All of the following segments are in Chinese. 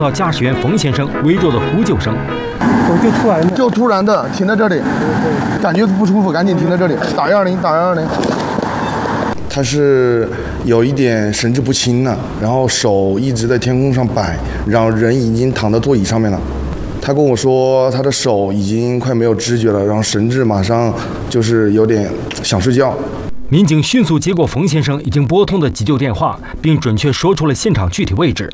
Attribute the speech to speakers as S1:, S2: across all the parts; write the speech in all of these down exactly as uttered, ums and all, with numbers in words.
S1: 到驾驶员冯先生微弱的呼救声，
S2: 我就突然
S3: 就突然的停在这里，感觉不舒服，赶紧停在这里，打一二零，打一二零。他是有一点神志不清了，然后手一直在天空上摆，然后人已经躺在座椅上面了。他跟我说，他的手已经快没有知觉了，然后神志马上就是有点想睡觉。
S1: 民警迅速接过冯先生已经拨通的急救电话，并准确说出了现场具体位置。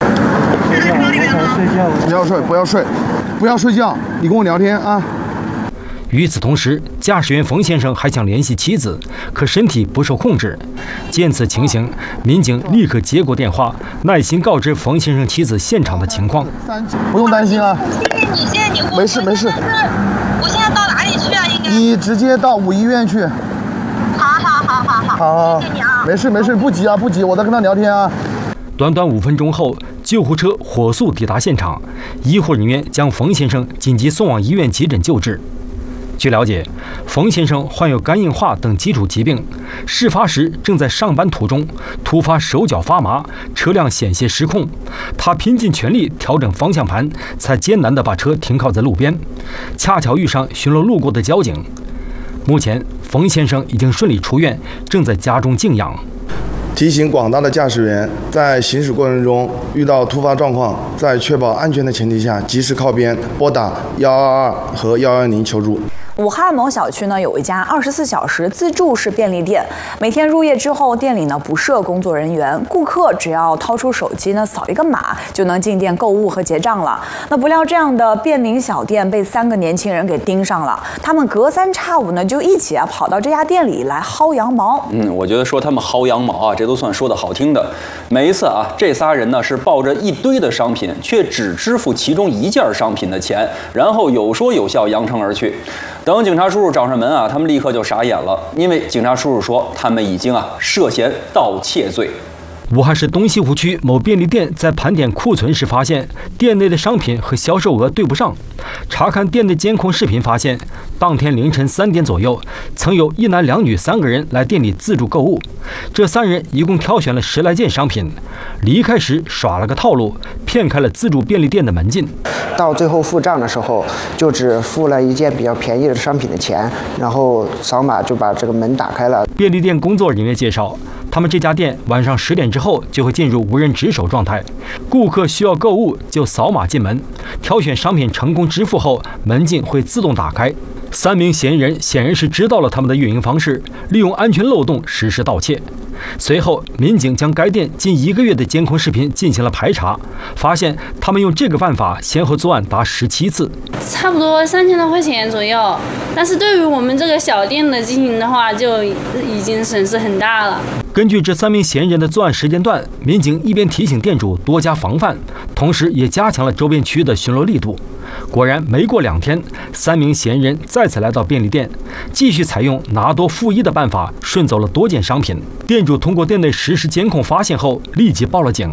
S3: 不要睡，不要睡，不要睡觉，你跟我聊天啊。
S1: 与此同时，驾驶员冯先生还想联系妻子，可身体不受控制。见此情形，民警立刻接过电话，耐心告知冯先生妻子现场的情况。
S3: 不用担心啊，
S4: 你现在你
S3: 没事没事。
S4: 我现在到哪里去啊？应该
S3: 你直接到五医院去。
S4: 好好好好好。
S3: 好，
S4: 谢谢你啊。
S3: 没事没事，不急啊不急，我在跟他聊天啊。
S1: 短短五分钟后，救护车火速抵达现场，医护人员将冯先生紧急送往医院急诊救治。据了解，冯先生患有肝硬化等基础疾病，事发时正在上班途中，突发手脚发麻，车辆险些失控。他拼尽全力调整方向盘，才艰难地把车停靠在路边，恰巧遇上巡逻路过的交警。目前，冯先生已经顺利出院，正在家中静养。
S3: 提醒广大的驾驶员，在行驶过程中遇到突发状况，在确保安全的前提下，及时靠边，拨打一二二和一一零求助。
S5: 武汉某小区呢有一家二十四小时自助式便利店，每天入夜之后，店里呢不设工作人员，顾客只要掏出手机呢扫一个码，就能进店购物和结账了。那不料这样的便民小店被三个年轻人给盯上了，他们隔三差五呢就一起啊跑到这家店里来薅羊毛。
S6: 嗯，我觉得说他们薅羊毛啊，这都算说的好听的。每一次啊，这仨人呢是抱着一堆的商品，却只支付其中一件商品的钱，然后有说有笑扬长而去。等警察叔叔找上门啊，他们立刻就傻眼了，因为警察叔叔说他们已经啊涉嫌盗窃罪。
S1: 武汉市东西湖区某便利店在盘点库存时发现，店内的商品和销售额对不上。查看店内监控视频发现，当天凌晨三点左右，曾有一男两女三个人来店里自助购物。这三人一共挑选了十来件商品，离开时耍了个套路，骗开了自助便利店的门禁。
S7: 到最后付账的时候，就只付了一件比较便宜的商品的钱，然后扫码就把这个门打开了。
S1: 便利店工作人员介绍，他们这家店晚上十点之后就会进入无人值守状态，顾客需要购物就扫码进门，挑选商品成功支付后，门禁会自动打开。三名嫌疑人显然是知道了他们的运营方式，利用安全漏洞实施盗窃。随后，民警将该店近一个月的监控视频进行了排查，发现他们用这个办法先后作案达十七次，
S8: 差不多三千多块钱左右。但是对于我们这个小店的经营的话，就已经损失很大了。
S1: 根据这三名嫌疑人的作案时间段，民警一边提醒店主多加防范，同时也加强了周边区域的巡逻力度。果然，没过两天，三名嫌疑人再次来到便利店，继续采用拿多付一的办法顺走了多件商品。店主通过店内实时监控发现后，立即报了警。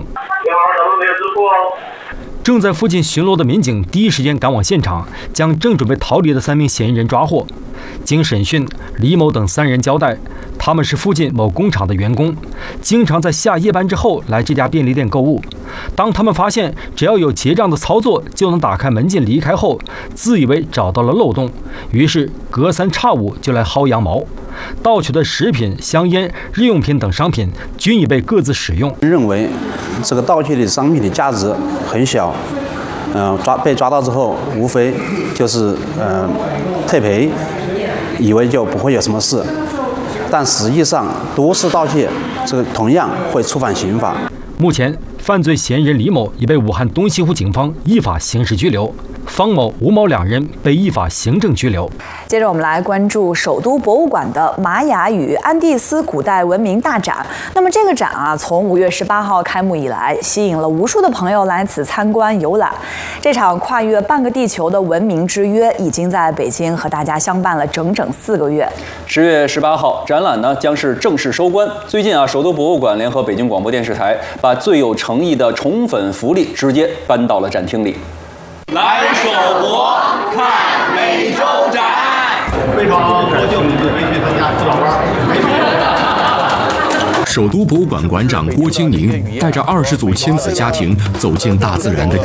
S1: 正在附近巡逻的民警第一时间赶往现场，将正准备逃离的三名嫌疑人抓获。经审讯，李某等三人交代，他们是附近某工厂的员工，经常在下夜班之后来这家便利店购物。当他们发现只要有结账的操作就能打开门禁离开后，自以为找到了漏洞，于是隔三差五就来薅羊毛。盗取的食品、香烟、日用品等商品均已被各自使用。
S9: 认为这个盗窃的商品的价值很小，嗯、呃，抓被抓到之后，无非就是呃退赔，以为就不会有什么事，但实际上多次盗窃，这个同样会触犯刑法。
S1: 目前，犯罪嫌疑人李某已被武汉东西湖警方依法刑事拘留，方某、吴某两人被依法行政拘留。
S5: 接着我们来关注首都博物馆的玛雅与安第斯古代文明大展。那么这个展啊，从五月十八号开幕以来，吸引了无数的朋友来此参观游览。这场跨越半个地球的文明之约，已经在北京和大家相伴了整整四个月。
S6: 十月十八号，展览呢将是正式收官。最近啊，首都博物馆联合北京广播电视台，把最有诚意的宠粉福利直接搬到了展厅里。
S10: 来首博看美洲展，非常高兴，必须参加四老官。
S2: 首都博物馆馆长郭京宁带着二十组亲子家庭走进大自然的